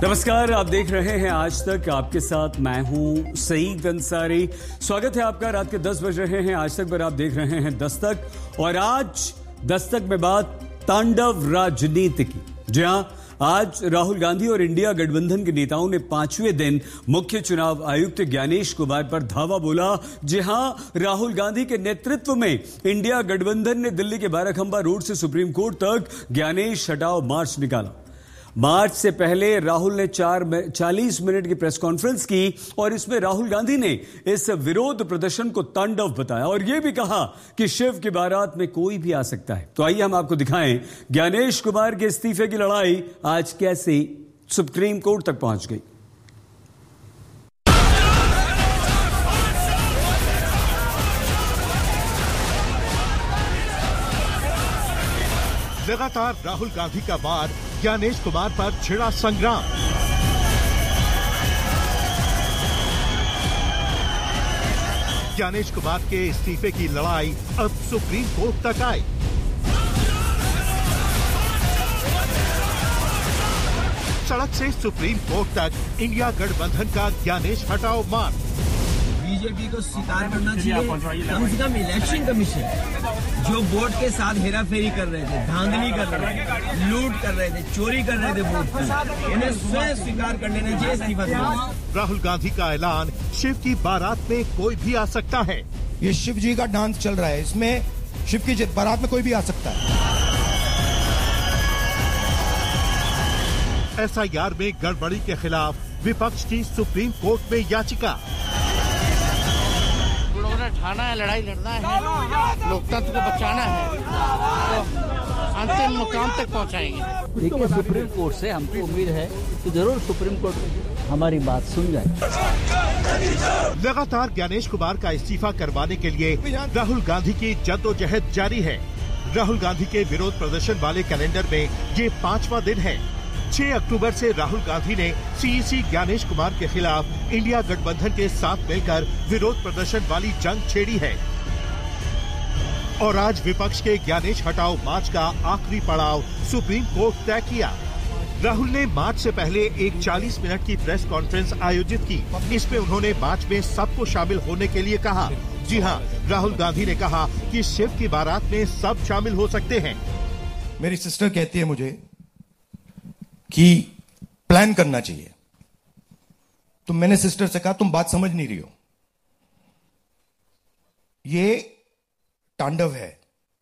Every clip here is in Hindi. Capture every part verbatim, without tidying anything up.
नमस्कार, आप देख रहे हैं आज तक। आपके साथ मैं हूं सईद अंसारी। स्वागत है आपका। रात के दस बज रहे हैं आज तक पर आप देख रहे हैं दस्तक। और आज दस्तक में बात तांडव राजनीति की। जी हां, आज राहुल गांधी और इंडिया गठबंधन के नेताओं ने पांचवें दिन मुख्य चुनाव आयुक्त ज्ञानेश कुमार पर धावा बोला। जी हां, राहुल गांधी के नेतृत्व में इंडिया गठबंधन ने दिल्ली के बाराखंबा रोड से सुप्रीम कोर्ट तक ज्ञानेश हटाओ मार्च निकाला। मार्च से पहले राहुल ने चार चालीस मिनट की प्रेस कॉन्फ्रेंस की और इसमें राहुल गांधी ने इस विरोध प्रदर्शन को तांडव बताया और यह भी कहा कि शिव की बारात में कोई भी आ सकता है। तो आइए हम आपको दिखाएं ज्ञानेश कुमार के इस्तीफे की लड़ाई आज कैसे सुप्रीम कोर्ट तक पहुंच गई। लगातार राहुल गांधी का वार, ज्ञानेश कुमार पर छिड़ा संग्राम। ज्ञानेश कुमार के इस्तीफे की लड़ाई अब सुप्रीम कोर्ट तक आई। सड़क से सुप्रीम कोर्ट तक इंडिया गठबंधन का ज्ञानेश हटाओ मार्च। बीजेपी को स्वीकार करना चाहिए कम से कम इलेक्शन कमीशन जो वोट के साथ हेराफेरी कर रहे थे, धांधली कर रहे थे, लूट कर रहे थे, चोरी कर रहे थे वोट की, इन्हें स्वयं स्वीकार कर लेना चाहिए इस्तीफा देना। राहुल गांधी का ऐलान, शिव की बारात में कोई भी आ सकता है। ये शिव जी का डांस चल रहा है, इसमें शिव की बारात में कोई भी आ सकता है। एसआईआर में गड़बड़ी के खिलाफ विपक्ष की सुप्रीम कोर्ट में याचिका। ठाना है, लड़ाई लड़ना है, लोकतंत्र को बचाना है, तो अंतिम मुकाम तक पहुंचाएंगे। देखिए, सुप्रीम कोर्ट से हमको उम्मीद है कि जरूर सुप्रीम कोर्ट हमारी बात सुन जाए। लगातार ज्ञानेश कुमार का इस्तीफा करवाने के लिए राहुल गांधी की जद्दोजहद जारी है। राहुल गांधी के विरोध प्रदर्शन वाले कैलेंडर में ये पांचवा दिन है। छह अक्टूबर से राहुल गांधी ने सीईसी ज्ञानेश कुमार के खिलाफ इंडिया गठबंधन के साथ मिलकर विरोध प्रदर्शन वाली जंग छेड़ी है और आज विपक्ष के ज्ञानेश हटाओ मार्च का आखिरी पड़ाव सुप्रीम कोर्ट तय किया। राहुल ने मार्च से पहले एक चालीस मिनट की प्रेस कॉन्फ्रेंस आयोजित की। इसमें उन्होंने मार्च में सबको शामिल होने के लिए कहा। जी हां, राहुल गांधी ने कहा कि शिव की बारात में सब शामिल हो सकते हैं। मेरी सिस्टर कहती है मुझे कि प्लान करना चाहिए, तो मैंने सिस्टर से कहा तुम बात समझ नहीं रही हो, ये तांडव है,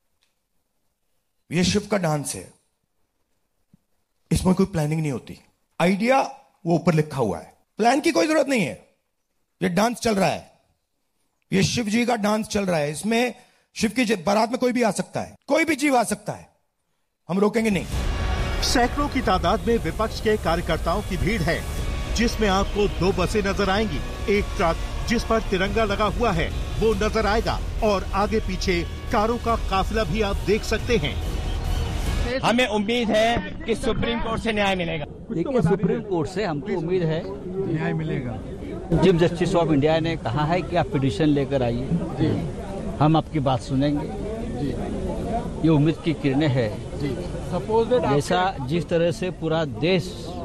ये शिव का डांस है, इसमें कोई प्लानिंग नहीं होती। आइडिया वो ऊपर लिखा हुआ है, प्लान की कोई जरूरत नहीं है। ये डांस चल रहा है, ये शिव जी का डांस चल रहा है, इसमें शिव की बारात में कोई भी आ सकता है, कोई भी जीव आ सकता है, हम रोकेंगे नहीं। सैकड़ों की तादाद में विपक्ष के कार्यकर्ताओं की भीड़ है, जिसमें आपको दो बसें नजर आएंगी। एक ट्रक जिस पर तिरंगा लगा हुआ है वो नजर आएगा और आगे पीछे कारों का काफिला भी आप देख सकते हैं। हमें उम्मीद है कि सुप्रीम कोर्ट से न्याय मिलेगा। देखिए, सुप्रीम कोर्ट से हमको उम्मीद है न्याय मिलेगा। चीफ जस्टिस ऑफ इंडिया ने कहा है कि आप पिटीशन लेकर आइए, हम आपकी बात सुनेंगे। ये उम्मीद की किरणें है। जैसा जिस तरह से पूरा देश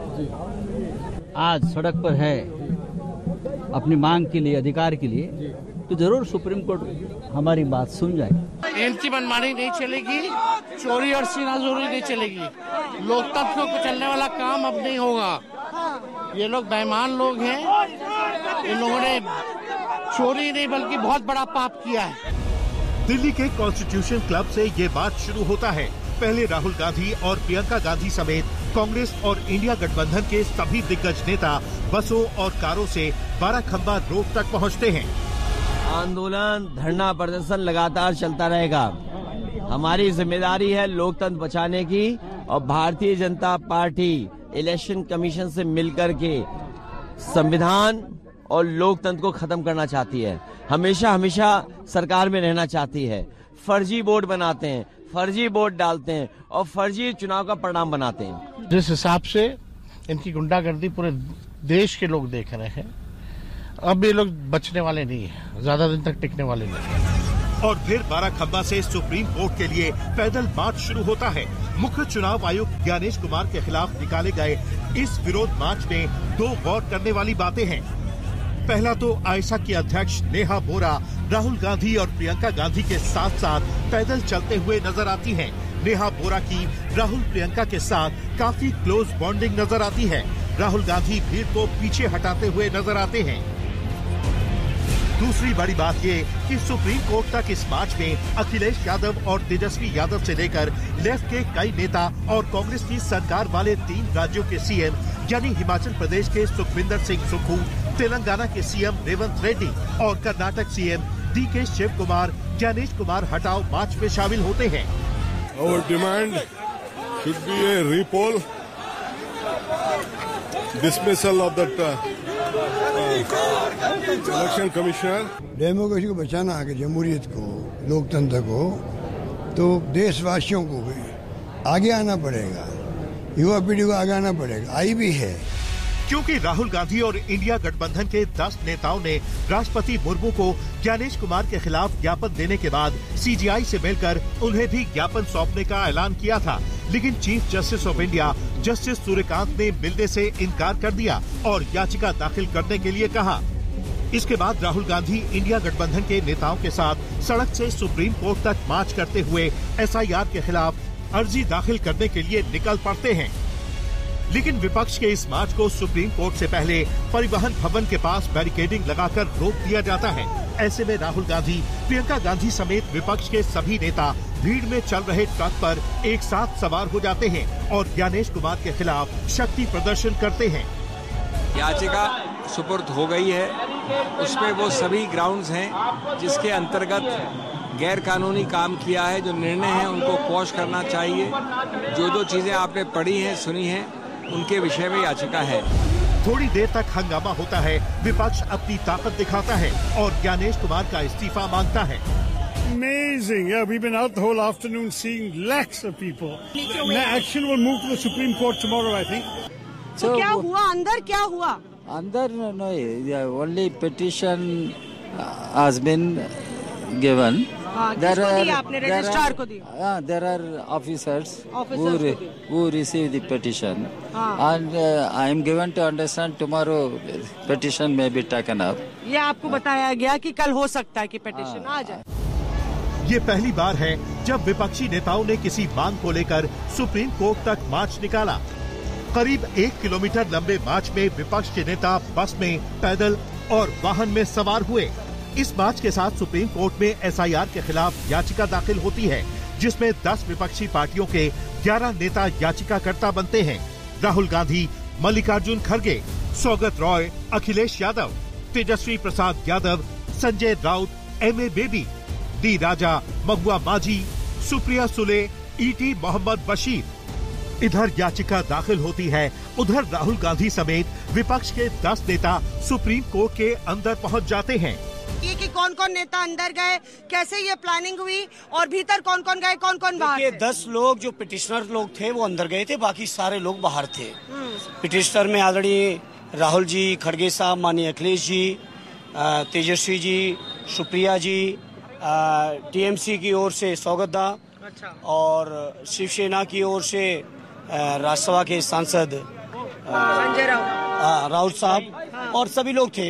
आज सड़क पर है अपनी मांग के लिए, अधिकार के लिए, तो जरूर सुप्रीम कोर्ट हमारी बात सुन जाए। इनकी मनमानी नहीं चलेगी, चोरी और सीनाजोरी नहीं चलेगी। लोकतंत्र को चलने वाला काम अब नहीं होगा। ये लोग बेईमान लोग हैं, इन लोगों ने चोरी नहीं बल्कि बहुत बड़ा पाप किया है। दिल्ली के कॉन्स्टिट्यूशन क्लब से ये बात शुरू होता है। पहले राहुल गांधी और प्रियंका गांधी समेत कांग्रेस और इंडिया गठबंधन के सभी दिग्गज नेता बसों और कारों से बाराखंबा रोड तक पहुंचते हैं। आंदोलन, धरना प्रदर्शन लगातार चलता रहेगा। हमारी जिम्मेदारी है लोकतंत्र बचाने की और Bharatiya Janata party election commission से मिलकर के संविधान और लोकतंत्र को खत्म करना चाहती है। हमेशा हमेशा सरकार में रहना चाहती है। फर्जी वोट बनाते हैं, फर्जी वोट डालते हैं और फर्जी चुनाव का परिणाम बनाते हैं। जिस हिसाब से इनकी गुंडागर्दी पूरे देश के लोग देख रहे हैं, अब ये लोग बचने वाले नहीं है, ज्यादा दिन तक टिकने वाले नहीं। और फिर बाराखंबा से सुप्रीम कोर्ट के लिए पैदल मार्च शुरू होता है। मुख्य चुनाव आयुक्त ज्ञानेश कुमार के खिलाफ निकाले गए इस विरोध मार्च में दो गौर करने वाली बातें हैं। पहला तो आयशा की अध्यक्ष नेहा बोरा राहुल गांधी और प्रियंका गांधी के साथ साथ पैदल चलते हुए नजर आती हैं। नेहा बोरा की राहुल प्रियंका के साथ काफी क्लोज बॉन्डिंग नजर आती है। राहुल गांधी भीड़ को पीछे हटाते हुए नजर आते हैं। दूसरी बड़ी बात ये कि सुप्रीम कोर्ट तक इस मार्च में अखिलेश यादव और तेजस्वी यादव से लेकर लेफ्ट के कई नेता और कांग्रेस की सरकार वाले तीन राज्यों के सीएम यानी हिमाचल प्रदेश के सुखविंदर सिंह सुक्खू, तेलंगाना के सीएम रेवंत रेड्डी और कर्नाटक सीएम डी के शिव कुमार, ज्ञानेश कुमार हटाओ मार्च में शामिल होते हैं। Our demand should be a repoll, dismissal of that uh, uh, election commissioner. Democracy को बचाना है, जमहूरियत को, लोकतंत्र को, तो देशवासियों को भी आगे आना पड़ेगा, युवा पीढ़ी को आगे आना पड़ेगा। आई भी है क्योंकि राहुल गांधी और इंडिया गठबंधन के दस नेताओं ने राष्ट्रपति मुर्मू को ज्ञानेश कुमार के खिलाफ ज्ञापन देने के बाद सीजीआई से मिलकर उन्हें भी ज्ञापन सौंपने का ऐलान किया था, लेकिन chief justice of India justice Suryakant ने मिलने से इनकार कर दिया और याचिका दाखिल करने के लिए कहा। इसके बाद राहुल गांधी इंडिया गठबंधन के नेताओं के साथ सड़क से सुप्रीम कोर्ट तक मार्च करते हुए एसआईआर के खिलाफ अर्जी दाखिल करने के लिए निकल पड़ते हैं। लेकिन विपक्ष के इस मार्च को सुप्रीम कोर्ट से पहले परिवहन भवन के पास बैरिकेडिंग लगाकर रोक दिया जाता है। ऐसे में राहुल गांधी, प्रियंका गांधी समेत विपक्ष के सभी नेता भीड़ में चल रहे ट्रक पर एक साथ सवार हो जाते हैं और ज्ञानेश कुमार के खिलाफ शक्ति प्रदर्शन करते हैं। याचिका सुपुर्द हो गई है, उसमें वो सभी ग्राउंड्स हैं जिसके अंतर्गत गैर कानूनी काम किया है, जो निर्णय है उनको क्वॉश करना चाहिए। जो जो चीजें आपने पढ़ी हैं, सुनी हैं, उनके विषय में याचिका है। थोड़ी देर तक हंगामा होता है, विपक्ष अपनी ताकत दिखाता है और ज्ञानेश कुमार का इस्तीफा मांगता है। Amazing, yeah, we've been out the whole afternoon seeing lakhs of people. Action will move to the Supreme Court tomorrow, I think. So क्या हुआ अंदर, क्या हुआ अंदर? No, only petition has been given. There are, आपने रजिस्ट्रार को दी? Uh, there are officers, officers who, re, who receive the petition, and uh, I am given to understand tomorrow petition may be taken up. ये आपको बताया गया कि कल हो सकता है कि petition आ जाए। ये पहली बार है जब विपक्षी नेताओं ने किसी मांग को लेकर सुप्रीम कोर्ट तक मार्च निकाला। करीब एक किलोमीटर लंबे मार्च में विपक्ष के नेता बस में, पैदल और वाहन में सवार हुए। इस मार्च के साथ सुप्रीम कोर्ट में एसआईआर के खिलाफ याचिका दाखिल होती है, जिसमें दस विपक्षी पार्टियों के ग्यारह नेता याचिकाकर्ता बनते हैं। राहुल गांधी, मल्लिकार्जुन खड़गे, Saugata Roy, Akhilesh Yadav, Tejashwi Prasad Yadav, Sanjay Raut, M A baby, D राजा, महुआ माझी, सुप्रिया सुले, ईटी मोहम्मद बशीर। इधर याचिका दाखिल होती है, उधर राहुल गांधी समेत विपक्ष के दस नेता सुप्रीम कोर्ट के अंदर पहुंच जाते हैं। ये कि कौन कौन नेता अंदर गए, कैसे ये प्लानिंग हुई और भीतर कौन कौन गए, कौन कौन बाहर थे? दस लोग जो पिटिशनर लोग थे वो अंदर गए थे, बाकी सारे लोग बाहर थे। पिटिशनर में आदरणीय राहुल जी, खड़गे साहब, माननीय अखिलेश जी, तेजस्वी जी, सुप्रिया जी, टीएमसी की ओर से सौगत दा, और शिवसेना की ओर से राज्यसभा के सांसद संजय राउत राउत साहब और सभी लोग थे।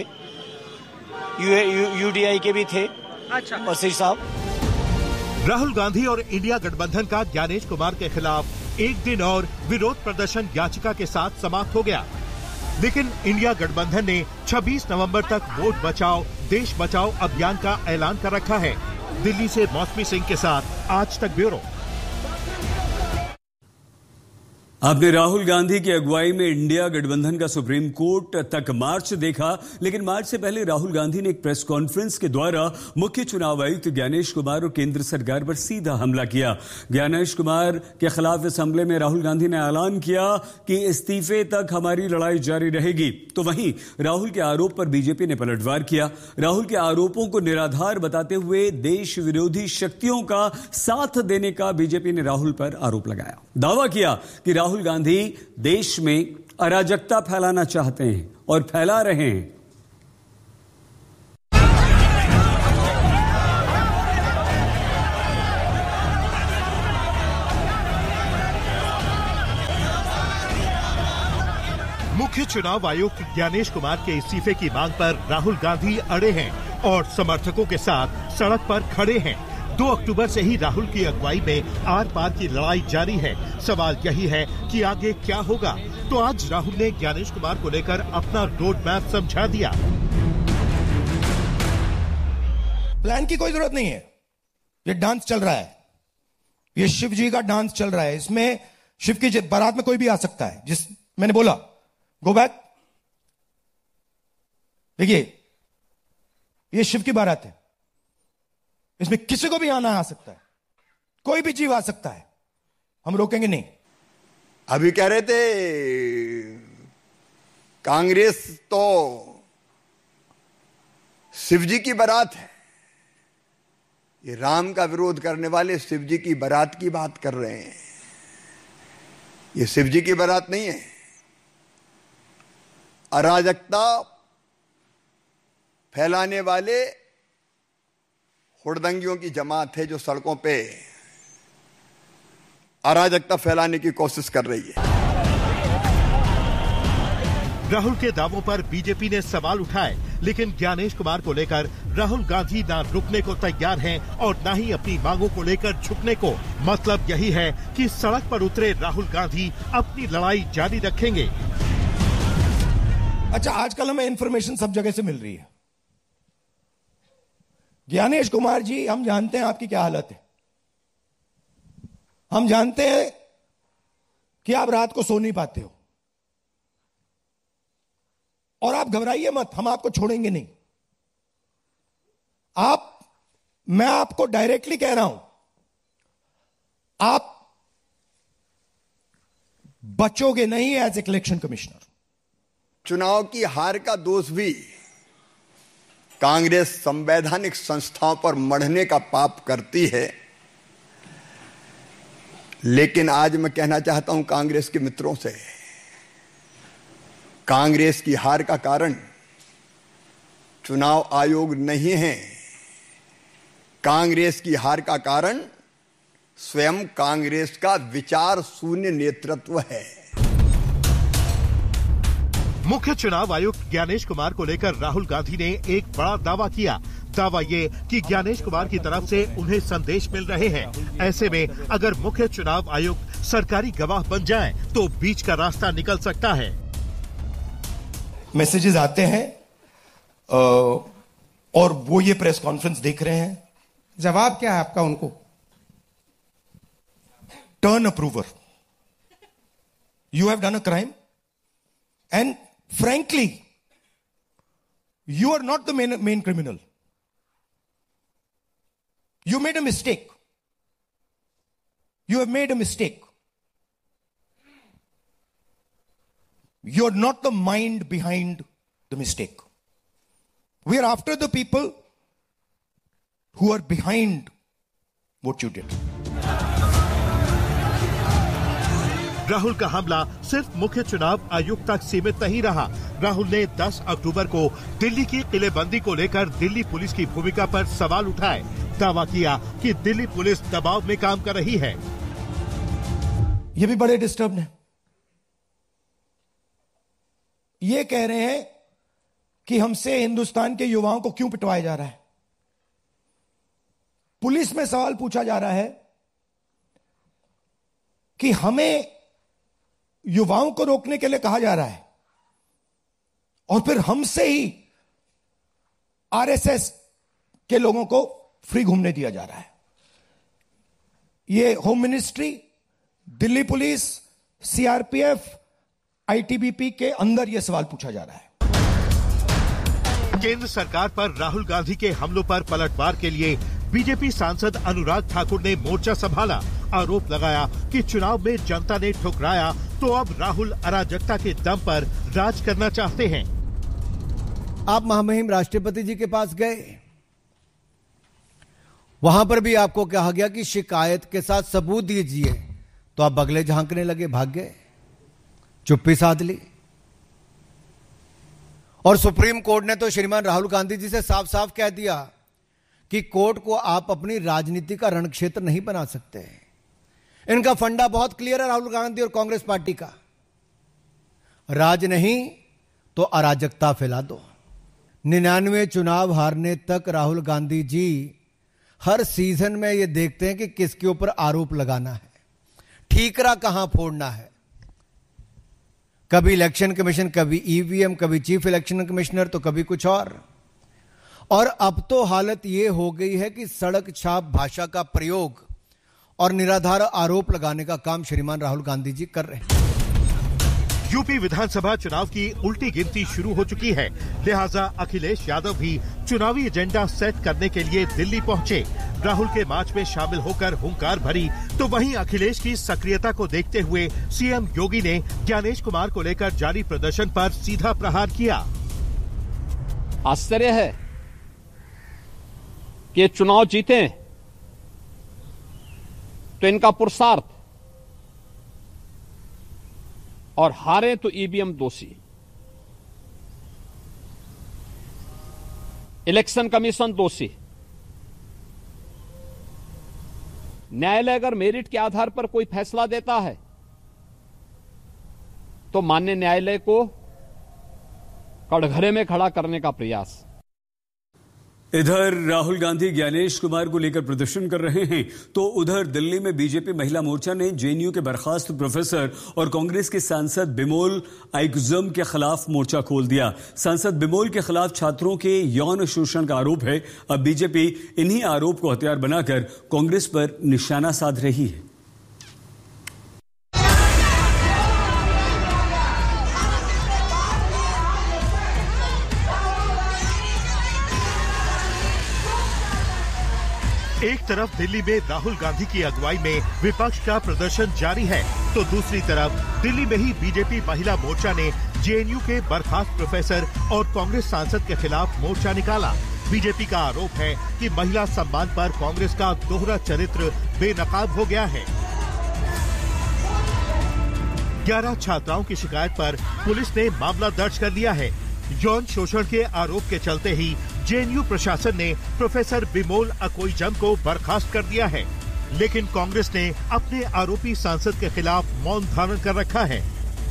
यूडीआई के भी थे, अच्छा, वसीर साहब। राहुल गांधी और इंडिया गठबंधन का ज्ञानेश कुमार के खिलाफ एक दिन और विरोध प्रदर्शन याचिका के साथ समाप्त हो गया, लेकिन इंडिया गठबंधन ने छब्बीस नवंबर तक वोट बचाओ देश बचाओ अभियान का ऐलान कर रखा है। दिल्ली से मौसमी सिंह के साथ आज तक ब्यूरो। आपने राहुल गांधी की अगुवाई में इंडिया गठबंधन का सुप्रीम कोर्ट तक मार्च देखा, लेकिन मार्च से पहले राहुल गांधी ने एक प्रेस कॉन्फ्रेंस के द्वारा मुख्य चुनाव आयुक्त ज्ञानेश कुमार और केंद्र सरकार पर सीधा हमला किया। ज्ञानेश कुमार के खिलाफ इस हमले में राहुल गांधी ने ऐलान किया कि इस्तीफे तक हमारी लड़ाई जारी रहेगी। तो वहीं राहुल के आरोप पर बीजेपी ने पलटवार किया। राहुल के आरोपों को निराधार बताते हुए देश विरोधी शक्तियों का साथ देने का बीजेपी ने राहुल पर आरोप लगाया। दावा किया कि राहुल राहुल गांधी देश में अराजकता फैलाना चाहते हैं और फैला रहे हैं। मुख्य चुनाव आयुक्त ज्ञानेश कुमार के इस्तीफे की मांग पर राहुल गांधी अड़े हैं और समर्थकों के साथ सड़क पर खड़े हैं। दो अक्टूबर से ही राहुल की अगुवाई में आर पार की लड़ाई जारी है। सवाल यही है कि आगे क्या होगा। तो आज राहुल ने ज्ञानेश कुमार को लेकर अपना रोड मैप समझा दिया। प्लान की कोई जरूरत नहीं है। ये डांस चल रहा है, ये शिव जी का डांस चल रहा है। इसमें शिव की बारात में कोई भी आ सकता है। जिस मैंने बोला गो बैक, देखिए ये शिव की बारात है, इसमें किसी को भी आना आ सकता है, कोई भी जीव आ सकता है, हम रोकेंगे नहीं। अभी कह रहे थे कांग्रेस तो शिव जी की बारात है, ये राम का विरोध करने वाले शिव जी की बारात की बात कर रहे हैं। ये शिव जी की बारात नहीं है। अराजकता फैलाने वाले हुड़दंगियों की जमात है जो सड़कों पे अराजकता फैलाने की कोशिश कर रही है। राहुल के दावों पर बीजेपी ने सवाल उठाए, लेकिन ज्ञानेश कुमार को लेकर राहुल गांधी ना रुकने को तैयार हैं और ना ही अपनी मांगों को लेकर झुकने को। मतलब यही है कि सड़क पर उतरे राहुल गांधी अपनी लड़ाई जारी रखेंगे। अच्छा, आजकल हमें इंफॉर्मेशन सब जगह से मिल रही है। ज्ञानेश कुमार जी, हम जानते हैं आपकी क्या हालत है। हम जानते हैं कि आप रात को सो नहीं पाते हो, और आप घबराइए मत, हम आपको छोड़ेंगे नहीं। आप, मैं आपको डायरेक्टली कह रहा हूं, आप बचोगे नहीं एज ए इलेक्शन कमिश्नर। चुनाव की हार का दोष भी कांग्रेस संवैधानिक संस्थाओं पर मढ़ने का पाप करती है, लेकिन आज मैं कहना चाहता हूं कांग्रेस के मित्रों से, कांग्रेस की हार का कारण चुनाव आयोग नहीं है। कांग्रेस की हार का कारण स्वयं कांग्रेस का विचार शून्य नेतृत्व है। मुख्य चुनाव आयुक्त ज्ञानेश कुमार को लेकर राहुल गांधी ने एक बड़ा दावा किया। दावा ये कि ज्ञानेश कुमार की तरफ से उन्हें संदेश मिल रहे हैं। ऐसे में अगर मुख्य चुनाव आयुक्त सरकारी गवाह बन जाएं, तो बीच का रास्ता निकल सकता है। मैसेजेस आते हैं और वो ये प्रेस कॉन्फ्रेंस देख रहे हैं। जवाब क्या है आपका उनको? Turn approver, you have done a crime and frankly, you are not the main, main criminal. You made a mistake. You have made a mistake. You are not the mind behind the mistake. We are after the people who are behind what you did. Rahul का हमला सिर्फ मुख्य चुनाव आयुक्त तक सीमित नहीं रहा। राहुल ने दस अक्टूबर को दिल्ली की किलेबंदी को लेकर दिल्ली पुलिस की भूमिका पर सवाल उठाए। दावा किया कि दिल्ली पुलिस दबाव में काम कर रही है। ये भी बड़े डिस्टर्ब हैं। ये कह रहे हैं कि हमसे हिंदुस्तान के युवाओं को क्यों पिटवाया जा रहा है। पुलिस में सवाल पूछा जा रहा है कि हमें युवाओं को रोकने के लिए कहा जा रहा है, और फिर हमसे ही आरएसएस के लोगों को फ्री घूमने दिया जा रहा है। ये home ministry, Delhi police, CRPF, ITBP के अंदर यह सवाल पूछा जा रहा है। केंद्र सरकार पर राहुल गांधी के हमलों पर पलटवार के लिए बीजेपी सांसद अनुराग ठाकुर ने मोर्चा संभाला। आरोप लगाया कि चुनाव में जनता ने ठुकराया, तो अब राहुल अराजकता के दम पर राज करना चाहते हैं। आप महामहिम राष्ट्रपति जी के पास गए, वहां पर भी आपको कहा गया कि शिकायत के साथ सबूत दीजिए, तो आप बगले झांकने लगे, भाग गए, चुप्पी साध ली। और सुप्रीम कोर्ट ने तो श्रीमान राहुल गांधी जी से साफ साफ कह दिया कि कोर्ट को आप अपनी राजनीति का रण क्षेत्र नहीं बना सकते। इनका फंडा बहुत क्लियर है राहुल गांधी और कांग्रेस पार्टी का। राज नहीं तो अराजकता फैला दो। निन्यानवे चुनाव हारने तक राहुल गांधी जी हर सीजन में ये देखते हैं कि किसके ऊपर आरोप लगाना है, ठीकरा कहां फोड़ना है। कभी इलेक्शन कमीशन, कभी ईवीएम, कभी चीफ इलेक्शन कमिश्नर, तो कभी कुछ और। और अब तो हालत यह हो गई है कि सड़क छाप भाषा का प्रयोग और निराधार आरोप लगाने का काम श्रीमान राहुल गांधी जी कर रहे हैं। यूपी विधानसभा चुनाव की उल्टी गिनती शुरू हो चुकी है, लिहाजा अखिलेश यादव भी चुनावी एजेंडा सेट करने के लिए दिल्ली पहुंचे। राहुल के मार्च में शामिल होकर हुंकार भरी, तो वहीं अखिलेश की सक्रियता को देखते हुए सीएम योगी ने ज्ञानेश कुमार को लेकर जारी प्रदर्शन पर सीधा प्रहार किया। आश्चर्य है कि चुनाव जीते तो इनका पुरुषार्थ, और हारे तो ईवीएम दोषी। इलेक्शन कमीशन दोषी। न्यायालय अगर मेरिट के आधार पर कोई फैसला देता है तो माननीय न्यायालय को कटघरे में खड़ा करने का प्रयास। इधर राहुल गांधी ज्ञानेश कुमार को लेकर प्रदर्शन कर रहे हैं, तो उधर दिल्ली में बीजेपी महिला मोर्चा ने जेएनयू के बर्खास्त प्रोफेसर और कांग्रेस के सांसद बिमोल आइकजम के खिलाफ मोर्चा खोल दिया। सांसद बिमोल के खिलाफ छात्रों के यौन शोषण का आरोप है। अब बीजेपी इन्हीं आरोप को हथियार बनाकर कांग्रेस पर निशाना साध रही है। एक तरफ दिल्ली में राहुल गांधी की अगुवाई में विपक्ष का प्रदर्शन जारी है, तो दूसरी तरफ दिल्ली में ही बीजेपी महिला मोर्चा ने जेएनयू के बर्खास्त प्रोफेसर और कांग्रेस सांसद के खिलाफ मोर्चा निकाला। बीजेपी का आरोप है कि महिला सम्मान पर कांग्रेस का दोहरा चरित्र बेनकाब हो गया है। ग्यारह छात्राओं की शिकायत पर पुलिस ने मामला दर्ज कर लिया है। यौन शोषण के आरोप के चलते ही जेएनयू प्रशासन ने प्रोफेसर बिमोल अकोइजम को बर्खास्त कर दिया है, लेकिन कांग्रेस ने अपने आरोपी सांसद के खिलाफ मौन धारण कर रखा है।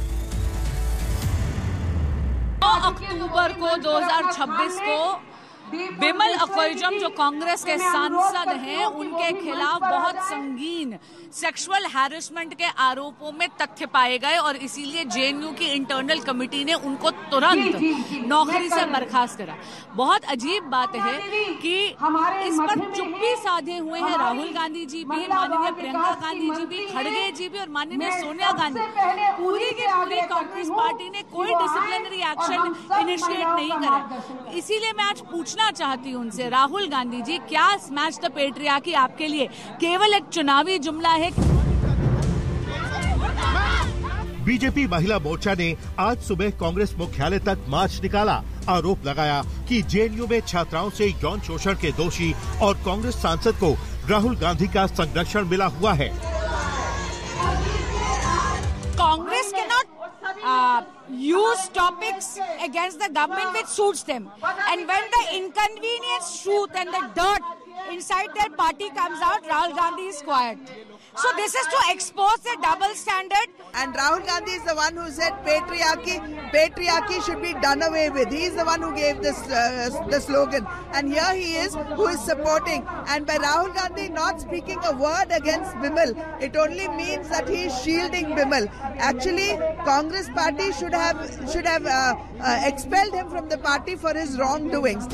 नौ अक्टूबर को दो हज़ार छब्बीस को बिमल अकोइजम जो कांग्रेस के सांसद हैं, उनके खिलाफ बहुत संगीन सेक्सुअल हैरेसमेंट के आरोपों में तथ्य पाए गए और इसीलिए जेएनयू की इंटरनल कमेटी ने उनको तुरंत नौकरी से बर्खास्त करा। बहुत अजीब बात है कि इस पर चुप्पी साधे हुए हैं राहुल गांधी जी भी, माननीय प्रियंका गांधी जी भी, खड़गे जी भी और माननीय सोनिया गांधी। पूरी की पूरी कांग्रेस पार्टी ने कोई डिसिप्लिनरी एक्शन इनिशिएट नहीं करा। इसीलिए मैं आज पूछना चाहती हूं उनसे, राहुल गांधी जी, क्या स्मैश द पेट्रियार्की आपके लिए केवल एक चुनावी जुमला है? बीजेपी महिला मोर्चा ने आज सुबह कांग्रेस मुख्यालय तक मार्च निकाला। आरोप लगाया कि जेएनयू में छात्राओं से यौन शोषण के दोषी और कांग्रेस सांसद को राहुल गांधी का संरक्षण मिला हुआ है। कांग्रेस के not Uh, use topics against the government which suits them, and when the inconvenience, truth and the dirt inside their party comes out, Rahul Gandhi is quiet. So this is to expose the double standard. And Rahul Gandhi is the one who said patriarchy, patriarchy should be done away with. He is the one who gave this uh, the slogan, and here he is who is supporting. And by Rahul Gandhi not speaking a word against Bimal, it only means that he is shielding Bimal. Actually, Congress party should have should have uh, uh, expelled him from the party for his wrongdoings.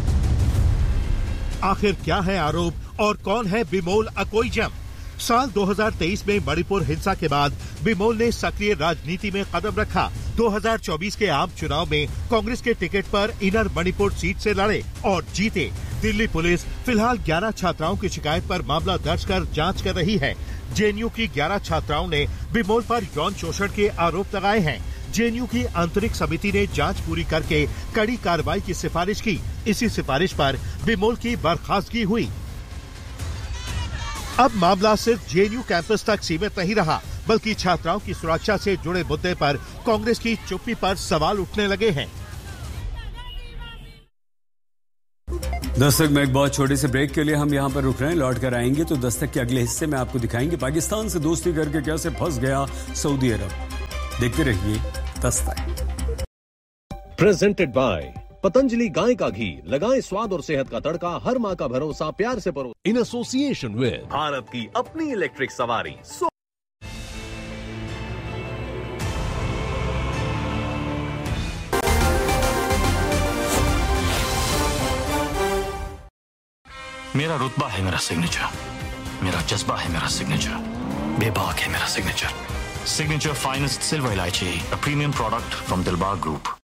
आखिर क्या है आरोप और कौन है बिमोल अकोइजम? साल दो हज़ार तेईस में मणिपुर हिंसा के बाद बिमोल ने सक्रिय राजनीति में कदम रखा। दो हज़ार चौबीस के आम चुनाव में कांग्रेस के टिकट पर इनर मणिपुर सीट से लड़े और जीते। दिल्ली पुलिस फिलहाल ग्यारह छात्राओं की शिकायत पर मामला दर्ज कर जांच कर रही है। जेएनयू की ग्यारह छात्राओं ने बिमोल पर यौन शोषण के आरोप लगाए हैं। जेएनयू की आंतरिक समिति ने जांच पूरी करके कड़ी कार्रवाई की सिफारिश की। इसी सिफारिश पर बिमोल की बर्खास्तगी हुई। अब मामला सिर्फ जेएनयू कैंपस तक सीमित नहीं रहा, बल्कि छात्राओं की सुरक्षा से जुड़े मुद्दे पर कांग्रेस की चुप्पी पर सवाल उठने लगे हैं। दस्तक में एक बहुत छोटे से ब्रेक के लिए हम यहाँ पर रुक रहे हैं। लौट कर आएंगे तो दस्तक के अगले हिस्से में आपको दिखाएंगे पाकिस्तान से दोस्ती करके कैसे फंस गया सऊदी अरब। देखते रहिए दस्तक। प्रेजेंटेड बाय पतंजलि गाय का घी, लगाएं स्वाद और सेहत का तड़का, हर माँ का भरोसा प्यार से परो। इन एसोसिएशन विद भारत की अपनी इलेक्ट्रिक सवारी। मेरा रुतबा है मेरा सिग्नेचर, मेरा जज्बा है मेरा सिग्नेचर, बेबाक है मेरा सिग्नेचर। सिग्नेचर फाइनेस्ट सिल्वर इलायची, a premium product from Dilbag group.